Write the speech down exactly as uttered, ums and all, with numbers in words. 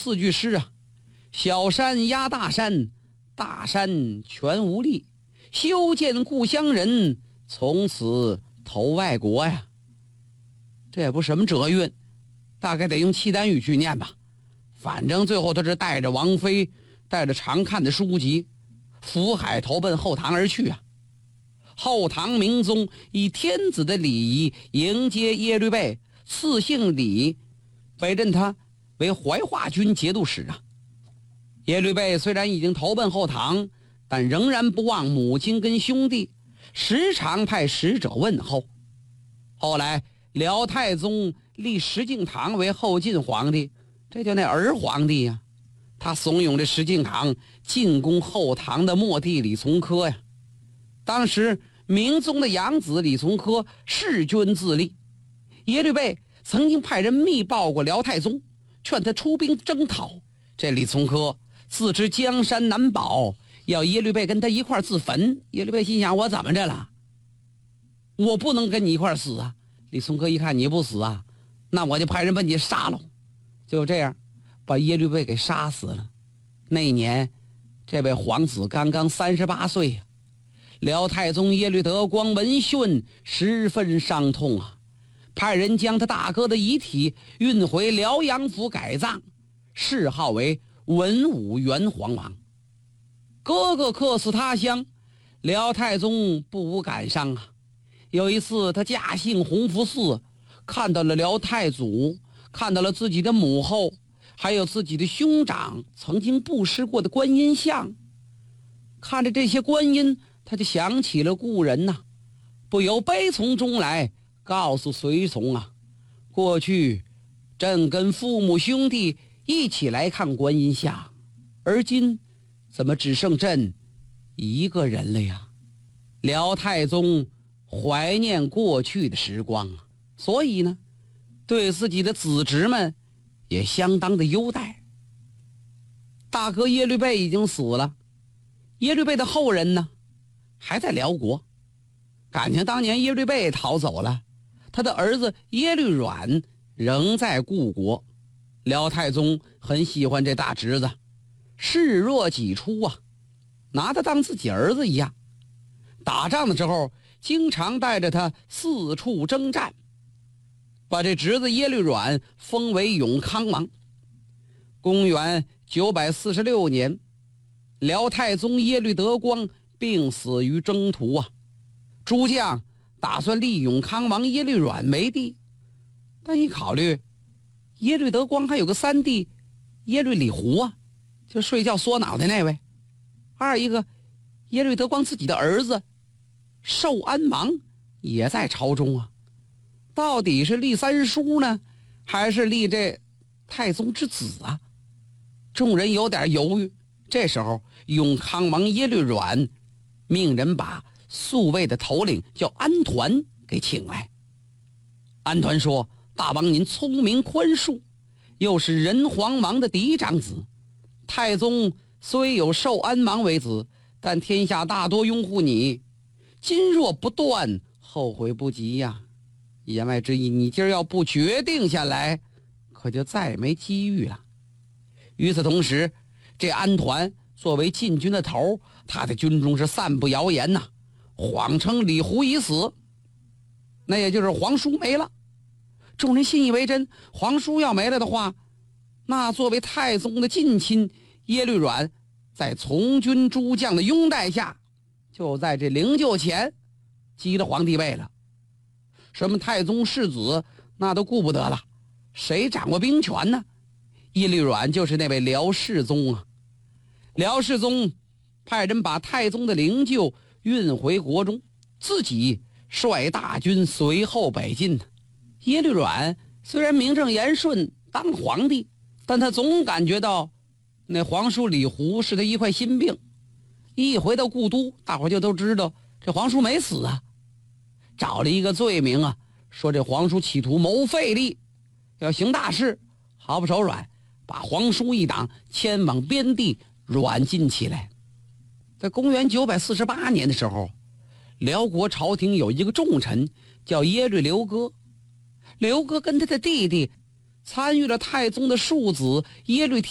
四句诗啊：小山压大山，大山全无力，休见故乡人，从此投外国呀。这也不什么哲韵，大概得用契丹语去念吧。反正最后他是带着王妃，带着常看的书籍，浮海投奔后唐而去啊。后唐明宗以天子的礼仪迎接耶律倍，赐姓李，委任他为怀化军节度使啊。耶律倍虽然已经投奔后唐，但仍然不忘母亲跟兄弟，时常派使者问候。后来辽太宗立石敬瑭为后晋皇帝，这就那儿皇帝呀、啊，他怂恿这石敬瑭进攻后唐的末帝李从珂呀。当时明宗的养子李从珂弑君自立，耶律倍曾经派人密报过辽太宗，劝他出兵征讨。这李从珂自知江山难保，要耶律倍跟他一块自焚。耶律倍心想，我怎么着了？我不能跟你一块死啊！李从珂一看你不死啊，那我就派人把你杀了。就这样把耶律倍给杀死了。那一年这位皇子刚刚三十八岁啊。辽太宗耶律德光闻讯十分伤痛啊，派人将他大哥的遗体运回辽阳府改葬，谥号为文武元皇王。哥哥客死他乡，辽太宗不无感伤啊。有一次他驾幸弘福寺，看到了辽太祖，看到了自己的母后，还有自己的兄长曾经布施过的观音像。看着这些观音，他就想起了故人呐、啊，不由悲从中来，告诉随从啊，过去朕跟父母兄弟一起来看观音像，而今怎么只剩朕一个人了呀？辽太宗怀念过去的时光啊，所以呢，对自己的子侄们也相当的优待。大哥耶律倍已经死了，耶律倍的后人呢还在辽国，感情当年耶律倍逃走了，他的儿子耶律阮仍在故国。辽太宗很喜欢这大侄子，视若己出啊，拿他当自己儿子一样。打仗的时候经常带着他四处征战，把这侄子耶律阮封为永康王。公元九百四十六年，辽太宗耶律德光病死于征途啊，诸将打算立永康王耶律阮为帝，但一考虑，耶律德光还有个三弟耶律李胡啊，就睡觉缩脑袋那位。二一个，耶律德光自己的儿子寿安王也在朝中啊，到底是立三叔呢，还是立这太宗之子啊？众人有点犹豫。这时候永康王耶律阮命人把宿卫的头领叫安团给请来。安团说，大王您聪明宽恕，又是仁皇王的嫡长子，太宗虽有寿安王为子，但天下大多拥护你，今若不断，后悔不及呀。言外之意，你今儿要不决定下来，可就再没机遇了。与此同时，这安团作为禁军的头，他在军中是散布谣言呐、啊，谎称李胡已死，那也就是皇叔没了。众人信以为真，皇叔要没了的话，那作为太宗的近亲耶律阮，在从军诸将的拥戴下，就在这灵柩前击了皇帝位了。什么太宗世子那都顾不得了，谁掌握兵权呢？耶律阮就是那位辽世宗啊。辽世宗派人把太宗的灵柩运回国中，自己率大军随后北进。耶律阮虽然名正言顺当了皇帝，但他总感觉到那皇叔李胡是他一块心病。一回到故都，大伙就都知道这皇叔没死啊，找了一个罪名啊，说这皇叔企图谋废立，要行大事，毫不手软，把皇叔一党迁往边地软禁起来。在公元九百四十八年的时候，辽国朝廷有一个重臣叫耶律刘哥，刘哥跟他的弟弟参与了太宗的庶子耶律